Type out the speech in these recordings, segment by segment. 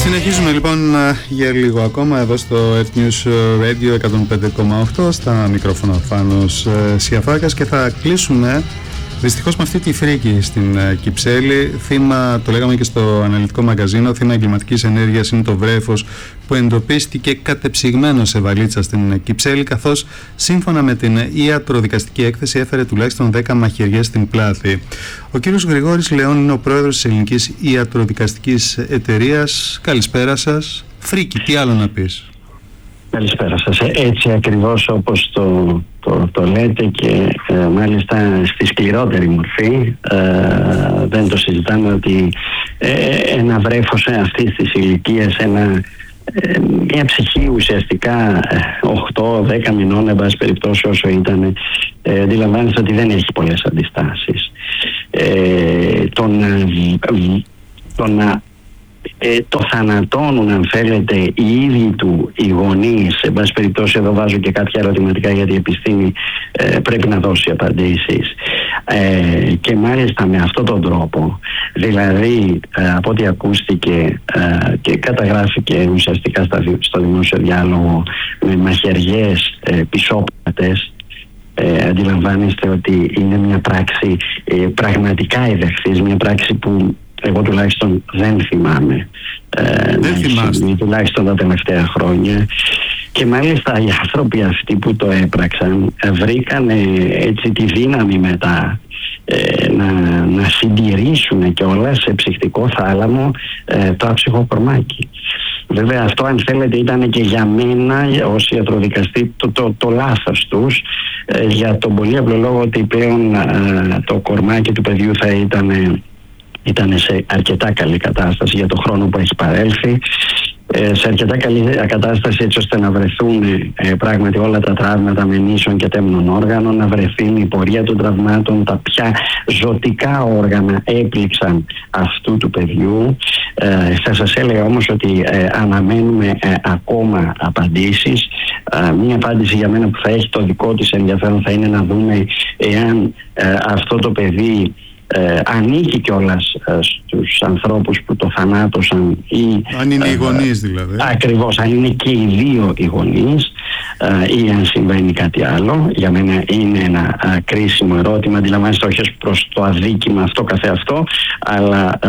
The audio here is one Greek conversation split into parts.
Συνεχίζουμε λοιπόν για λίγο ακόμα εδώ στο Earth News Radio 105,8 στα μικρόφωνα Φάνος Σιαφάκας και θα κλείσουμε δυστυχώς με αυτή τη φρίκη στην Κυψέλη. Θύμα, το λέγαμε και στο αναλυτικό μαγκαζίνο, θύμα εγκληματικής ενέργειας είναι το βρέφος που εντοπίστηκε κατεψυγμένο σε βαλίτσα στην Κυψέλη, καθώς σύμφωνα με την ιατροδικαστική έκθεση έφερε τουλάχιστον 10 μαχαιριές στην πλάτη. Ο κύριος Γρηγόρης Λεών είναι ο πρόεδρος της Ελληνικής Ιατροδικαστικής Εταιρείας. Καλησπέρα σας. Φρίκη, τι άλλο να πεις? Καλησπέρα σας. Έτσι ακριβώς όπως το λέτε και μάλιστα στη σκληρότερη μορφή, δεν το συζητάμε ότι ένα βρέφος αυτής της ηλικίας, μια ψυχή ουσιαστικά 8-10 μηνών, εν πάση περιπτώσει όσο ήταν, αντιλαμβάνεστε ότι δεν έχει πολλές αντιστάσεις. Το θανατώνουν, αν θέλετε, οι ίδιοι του οι γονείς. Εν πάση περιπτώσει, εδώ βάζω και κάποια ερωτηματικά γιατί η επιστήμη πρέπει να δώσει απαντήσεις. Και μάλιστα με αυτόν τον τρόπο, δηλαδή από ό,τι ακούστηκε και καταγράφηκε ουσιαστικά στο δημόσιο διάλογο, με μαχαιριές, πισόπλατες, αντιλαμβάνεστε ότι είναι μια πράξη πραγματικά ευεχθής, μια πράξη που εγώ τουλάχιστον δεν θυμάμαι τουλάχιστον τα τελευταία χρόνια. Και μάλιστα οι άνθρωποι αυτοί που το έπραξαν βρήκαν έτσι τη δύναμη μετά να συντηρήσουν και όλα σε ψυχτικό θάλαμο το άψυχο κορμάκι. Βέβαια αυτό, αν θέλετε, ήταν και για μένα ως ιατροδικαστή το λάθος τους, για τον πολύ απλό λόγο ότι πλέον το κορμάκι του παιδιού θα ήταν σε αρκετά καλή κατάσταση για το χρόνο που έχει παρέλθει, σε αρκετά καλή κατάσταση έτσι ώστε να βρεθούν πράγματι όλα τα τραύματα μενήσεων και τέμνων όργανων, να βρεθεί η πορεία των τραυμάτων, τα ποια ζωτικά όργανα έπληξαν αυτού του παιδιού. Θα σας έλεγα όμως ότι αναμένουμε ακόμα απαντήσεις. Μία απάντηση για μένα που θα έχει το δικό της ενδιαφέρον θα είναι να δούμε εάν αυτό το παιδί ανήκει κιόλας στους ανθρώπους που το θανάτωσαν ή αν είναι οι γονείς δηλαδή. Ακριβώς, αν είναι και οι δύο οι γονείς ή αν συμβαίνει κάτι άλλο. Για μένα είναι ένα κρίσιμο ερώτημα, αντιλαμβάνεστε, όχι προς το αδίκημα αυτό καθεαυτό, αλλά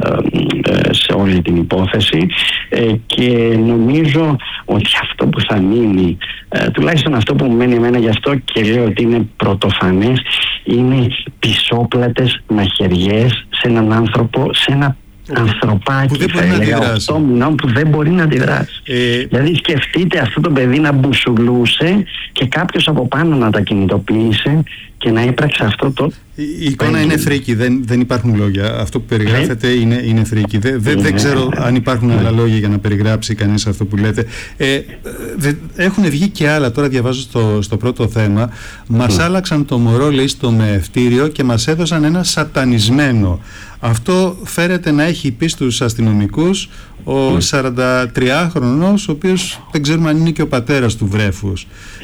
σε όλη την υπόθεση, και νομίζω ότι αυτό που θα μείνει, τουλάχιστον αυτό που μου μένει εμένα, γι' αυτό και λέω ότι είναι πρωτοφανές, είναι πισόπλατες μαχαιριές σε έναν άνθρωπο, σε ένα ανθρωπάκι που θα έλεγα 8 μηνών που δεν μπορεί να αντιδράσει. Δηλαδή σκεφτείτε αυτό το παιδί να μπουσουλούσε και κάποιος από πάνω να τα κινητοποίησε και να έπραξε αυτό το... Η εικόνα είναι φρίκη, δεν υπάρχουν λόγια. Αυτό που περιγράφεται είναι φρίκη. Δεν ξέρω αν υπάρχουν άλλα λόγια για να περιγράψει κανείς αυτό που λέτε. Έχουν βγει και άλλα, τώρα διαβάζω στο πρώτο θέμα. Μας άλλαξαν το μωρό, λέει, στο μεευτήριο και μας έδωσαν ένα σατανισμένο. Αυτό φέρεται να έχει πει στους αστυνομικούς ο 43χρονος, ο οποίος δεν ξέρουμε αν είναι και ο πατέρας του βρέφους.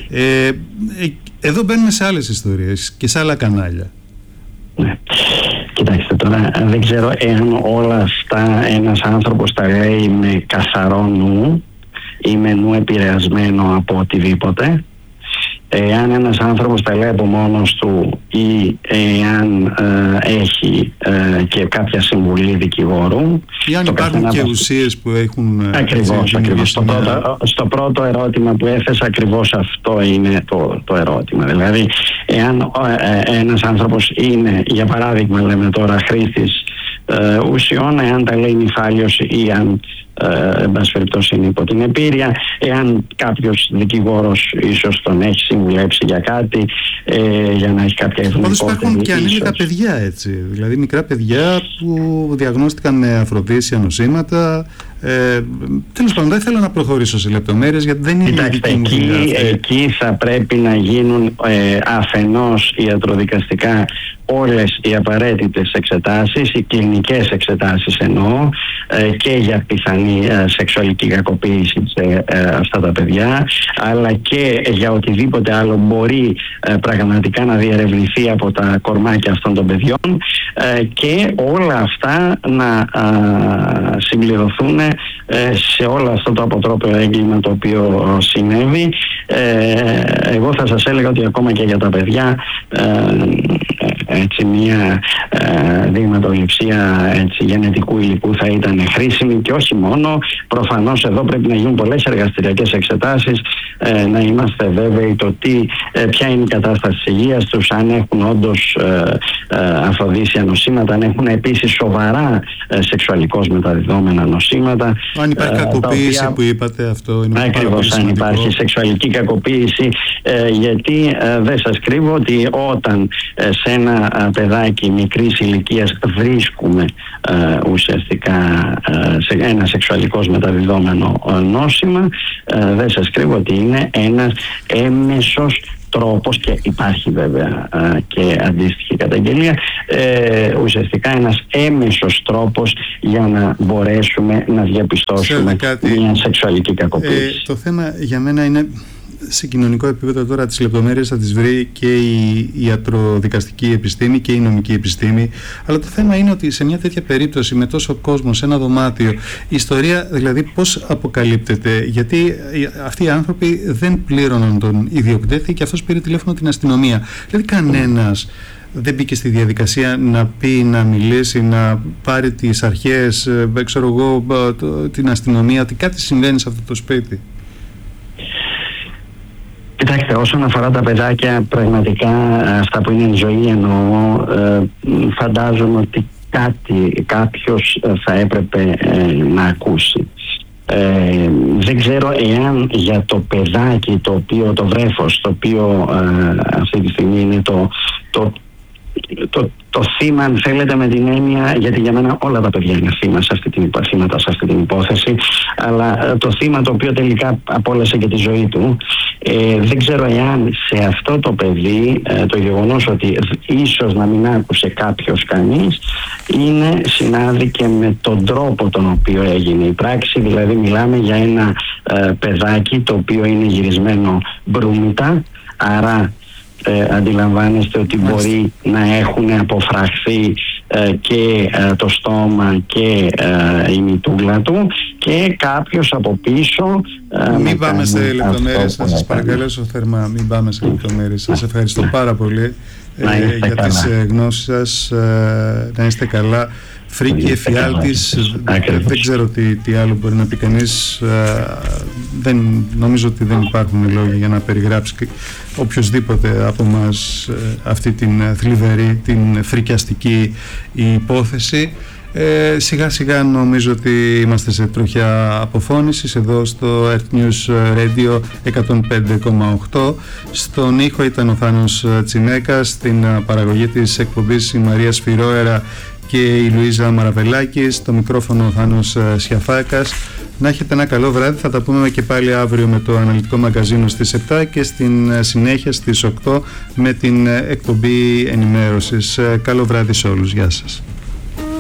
Εδώ μπαίνουμε σε άλλες ιστορίες και σε άλλα κανάλια. Ναι. Κοιτάξτε τώρα, δεν ξέρω εάν όλα αυτά ένας άνθρωπος τα λέει με καθαρό νου ή με νου επηρεασμένο από οτιδήποτε. Εάν ένας άνθρωπος τα λέει από μόνος του ή εάν έχει και κάποια συμβουλή δικηγόρου. Ή αν υπάρχουν και ουσίες που έχουν... Ακριβώς. Στο πρώτο ερώτημα που έθεσα, ακριβώς αυτό είναι το ερώτημα. Δηλαδή, εάν ένας άνθρωπος είναι, για παράδειγμα λέμε τώρα, χρήστης ουσιών, εάν τα λέει νυφάλιος ή αν εν πάση περιπτώσει είναι υπό την επίρρεια, εάν κάποιος δικηγόρος ίσως τον έχει συμβουλέψει για κάτι, για να έχει κάποια ευνοϊκότερη. Πάντως υπάρχουν και ανήλικα παιδιά, έτσι, δηλαδή μικρά παιδιά που διαγνώστηκαν με αφροδίσια νοσήματα. Τέλος πάντων, δεν θέλω να προχωρήσω σε λεπτομέρειες γιατί δεν είναι δική μου δουλειά. Εκεί θα πρέπει να γίνουν αφενός ιατροδικαστικά όλες οι απαραίτητες εξετάσεις, οι κλινικές εξετάσεις εννοώ, και για πιθανή σεξουαλική κακοποίηση σε αυτά τα παιδιά, αλλά και για οτιδήποτε άλλο μπορεί πραγματικά να διερευνηθεί από τα κορμάκια αυτών των παιδιών, και όλα αυτά να συμπληρωθούν σε όλο αυτό το αποτρόπαιο έγκλημα το οποίο συνέβη. Εγώ θα σας έλεγα ότι ακόμα και για τα παιδιά έτσι μια δειγματοληψία γενετικού υλικού θα ήταν χρήσιμη, και όχι μόνο. Προφανώς εδώ πρέπει να γίνουν πολλές εργαστηριακές εξετάσεις, να είμαστε βέβαιοι το ποια είναι η κατάσταση της υγείας τους, αν έχουν όντως αφροδίσια νοσήματα, αν έχουν επίσης σοβαρά σεξουαλικώς μεταδιδόμενα νοσήματα. Αν υπάρχει κακοποίηση που είπατε, αυτό είναι ακριβώς, αν υπάρχει σεξουαλική κακοποίηση, γιατί δεν σας κρύβω ότι όταν σε ένα παιδάκι μικρής ηλικίας βρίσκουμε ουσιαστικά σε ένα σεξουαλικώς μεταδιδόμενο νόσημα, δεν σας κρύβω ότι είναι ένας έμμεσος τρόπος, και υπάρχει βέβαια και αντίστοιχη καταγγελία, ουσιαστικά ένας έμμεσος τρόπος για να μπορέσουμε να διαπιστώσουμε μια σεξουαλική κακοποίηση. Το θέμα για μένα είναι, σε κοινωνικό επίπεδο τώρα τις λεπτομέρειες θα τις βρει και η ιατροδικαστική επιστήμη και η νομική επιστήμη, αλλά το θέμα είναι ότι σε μια τέτοια περίπτωση με τόσο κόσμο σε ένα δωμάτιο, η ιστορία δηλαδή πώς αποκαλύπτεται, γιατί αυτοί οι άνθρωποι δεν πλήρωναν τον ιδιοκτήτη και αυτός πήρε τηλέφωνο την αστυνομία. Δηλαδή κανένας δεν μπήκε στη διαδικασία να πει, να μιλήσει, να πάρει τις αρχές, ξέρω εγώ, την αστυνομία, ότι κάτι συμβαίνει σε αυτό το σπίτι. Κοιτάξτε, όσον αφορά τα παιδάκια, πραγματικά αυτά που είναι ζωή εννοώ, φαντάζομαι ότι κάποιος θα έπρεπε να ακούσει. Δεν ξέρω εάν για το παιδάκι, το βρέφος, το οποίο αυτή τη στιγμή είναι το θύμα, αν θέλετε, με την έννοια, γιατί για μένα όλα τα παιδιά είναι θύματα σε αυτή την υπόθεση, αλλά το θύμα το οποίο τελικά απόλυσε και τη ζωή του, δεν ξέρω εάν σε αυτό το παιδί το γεγονός ότι ίσως να μην άκουσε κανείς συνάδει και με τον τρόπο τον οποίο έγινε η πράξη. Δηλαδή μιλάμε για ένα παιδάκι το οποίο είναι γυρισμένο μπρούμητα, άρα αντιλαμβάνεστε ότι μπορεί να έχουν αποφραχθεί και το στόμα και η μητούλα του, και κάποιος από πίσω. Μην πάμε σε λεπτομέρειες, θα σας παρακαλέσω θερμά, μην πάμε σε λεπτομέρειες. Σας ευχαριστώ πάρα πολύ για τις γνώσεις σας. Να είστε καλά. Φρίκη εφιάλτης, δεν ξέρω τι άλλο μπορεί να πει κανείς. Νομίζω ότι δεν υπάρχουν λόγια για να περιγράψει οποιοσδήποτε από μας αυτή την θλιβερή, την φρικιαστική υπόθεση. Σιγά σιγά νομίζω ότι είμαστε σε τροχιά αποφώνησης εδώ στο Earth News Radio 105,8. Στον ήχο ήταν ο Θάνος Τσινέκας, στην παραγωγή της εκπομπής η Μαρία Σφυρόερα και η Λουίζα Μαραβελάκη, στο μικρόφωνο ο Θάνος Σιαφάκας. Να έχετε ένα καλό βράδυ, θα τα πούμε και πάλι αύριο με το αναλυτικό μαγκαζίνο στις 7 και στην συνέχεια στις 8 με την εκπομπή ενημέρωσης. Καλό βράδυ σε όλους, γεια σας.